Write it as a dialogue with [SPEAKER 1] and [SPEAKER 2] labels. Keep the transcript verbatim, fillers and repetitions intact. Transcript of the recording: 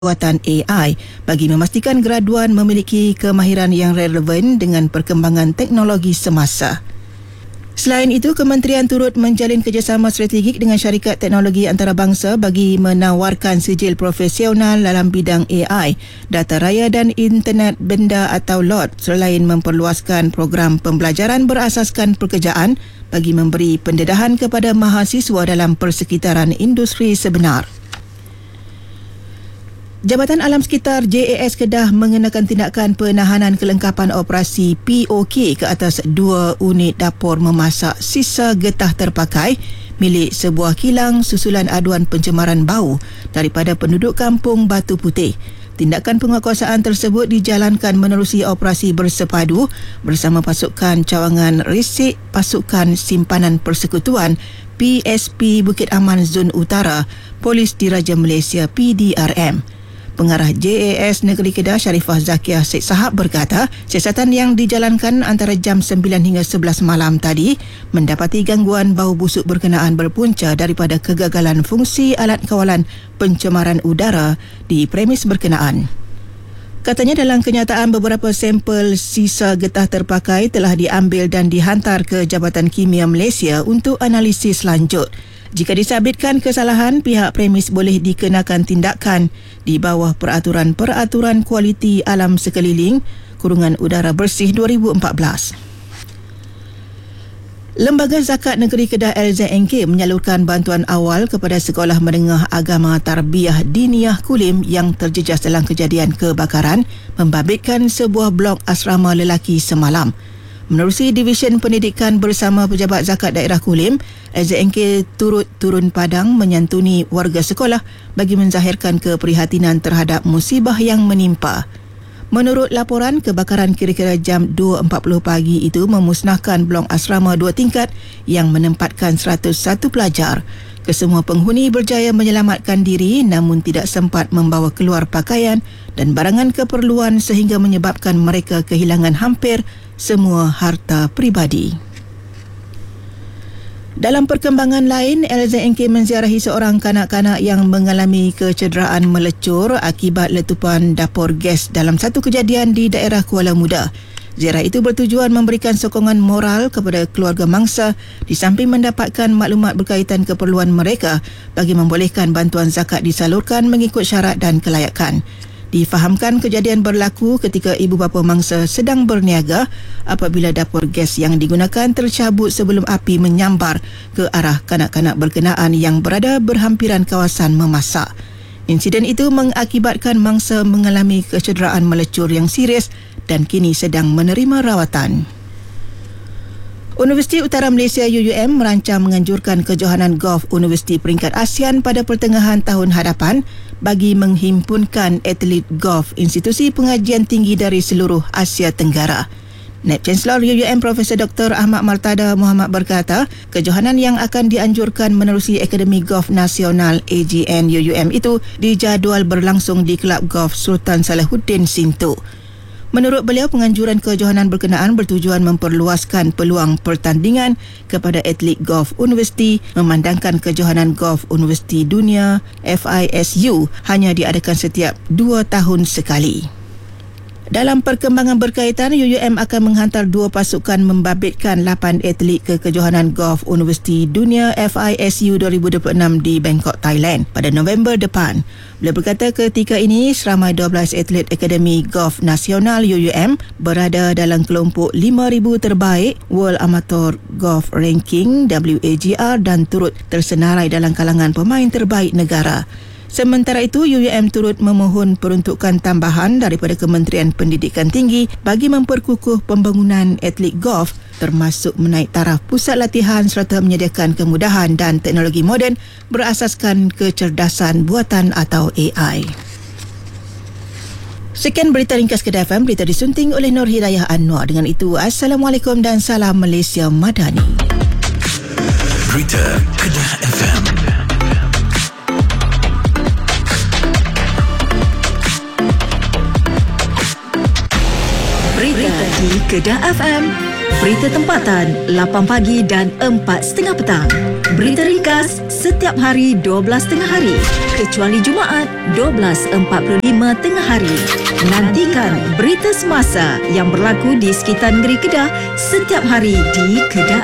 [SPEAKER 1] buatan A I bagi memastikan graduan memiliki kemahiran yang relevan dengan perkembangan teknologi semasa. Selain itu, kementerian turut menjalin kerjasama strategik dengan syarikat teknologi antarabangsa bagi menawarkan sijil profesional dalam bidang A I, data raya dan internet benda atau L O T, selain memperluaskan program pembelajaran berasaskan pekerjaan bagi memberi pendedahan kepada mahasiswa dalam persekitaran industri sebenar. Jabatan Alam Sekitar J A S Kedah mengenakan tindakan penahanan kelengkapan operasi P O K ke atas dua unit dapur memasak sisa getah terpakai milik sebuah kilang susulan aduan pencemaran bau daripada penduduk kampung Batu Putih. Tindakan penguatkuasaan tersebut dijalankan menerusi operasi bersepadu bersama pasukan cawangan resik Pasukan Simpanan Persekutuan P S P Bukit Aman Zon Utara, Polis Diraja Malaysia P D R M. Pengarah J A S Negeri Kedah Sharifah Zakiah Syed Sahab berkata, siasatan yang dijalankan antara jam sembilan hingga sebelas malam tadi mendapati gangguan bau busuk berkenaan berpunca daripada kegagalan fungsi alat kawalan pencemaran udara di premis berkenaan. Katanya dalam kenyataan beberapa sampel sisa getah terpakai telah diambil dan dihantar ke Jabatan Kimia Malaysia untuk analisis lanjut. Jika disabitkan kesalahan, pihak premis boleh dikenakan tindakan di bawah Peraturan-Peraturan Kualiti Alam Sekeliling Kurungan Udara Bersih dua ribu empat belas. Lembaga Zakat Negeri Kedah L Z N K menyalurkan bantuan awal kepada Sekolah Menengah Agama Tarbiyah Diniyah Kulim yang terjejas dalam kejadian kebakaran membabitkan sebuah blok asrama lelaki semalam. Menerusi Divisyen Pendidikan bersama Pejabat Zakat Daerah Kulim, L Z N K turut turun padang menyantuni warga sekolah bagi menzahirkan keprihatinan terhadap musibah yang menimpa. Menurut laporan, kebakaran kira-kira jam dua empat puluh pagi itu memusnahkan blok asrama dua tingkat yang menempatkan seratus satu pelajar. Kesemua penghuni berjaya menyelamatkan diri namun tidak sempat membawa keluar pakaian dan barangan keperluan sehingga menyebabkan mereka kehilangan hampir semua harta peribadi. Dalam perkembangan lain, L Z N K menziarahi seorang kanak-kanak yang mengalami kecederaan melecur akibat letupan dapur gas dalam satu kejadian di daerah Kuala Muda. Ziarah itu bertujuan memberikan sokongan moral kepada keluarga mangsa di samping mendapatkan maklumat berkaitan keperluan mereka bagi membolehkan bantuan zakat disalurkan mengikut syarat dan kelayakan. Difahamkan kejadian berlaku ketika ibu bapa mangsa sedang berniaga apabila dapur gas yang digunakan tercabut sebelum api menyambar ke arah kanak-kanak berkenaan yang berada berhampiran kawasan memasak. Insiden itu mengakibatkan mangsa mengalami kecederaan melecur yang serius dan kini sedang menerima rawatan. Universiti Utara Malaysia U U M merancang menganjurkan kejohanan golf Universiti Peringkat ASEAN pada pertengahan tahun hadapan bagi menghimpunkan atlet golf institusi pengajian tinggi dari seluruh Asia Tenggara. Naib Chancellor U U M Profesor Doktor Ahmad Martada Muhammad berkata, kejohanan yang akan dianjurkan menerusi Akademi Golf Nasional A G N U U M itu dijadual berlangsung di Kelab Golf Sultan Salahuddin Sintu. Menurut beliau, penganjuran kejohanan berkenaan bertujuan memperluaskan peluang pertandingan kepada atlet golf universiti memandangkan kejohanan golf universiti dunia F I S U hanya diadakan setiap dua tahun sekali. Dalam perkembangan berkaitan, U U M akan menghantar dua pasukan membabitkan lapan atlet ke kejohanan golf Universiti Dunia F I S U dua ribu dua puluh enam di Bangkok, Thailand pada November depan. Beliau berkata ketika ini seramai dua belas atlet Akademi Golf Nasional U U M berada dalam kelompok lima ribu terbaik World Amateur Golf Ranking W A G R dan turut tersenarai dalam kalangan pemain terbaik negara. Sementara itu, U U M turut memohon peruntukan tambahan daripada Kementerian Pendidikan Tinggi bagi memperkukuh pembangunan atlet golf termasuk menaik taraf pusat latihan serta menyediakan kemudahan dan teknologi moden berasaskan kecerdasan buatan atau A I. Sekian berita ringkas Kedah F M, berita disunting oleh Nur Hidayah Anwar. Dengan itu, Assalamualaikum dan salam Malaysia Madani.
[SPEAKER 2] Berita Kedah F M.
[SPEAKER 3] Berita di Kedah F M. Berita tempatan lapan pagi dan empat tiga puluh petang. Berita ringkas setiap hari dua belas tengah hari, kecuali Jumaat dua belas empat puluh lima tengah hari. Nantikan berita semasa yang berlaku di sekitar negeri Kedah setiap hari di Kedah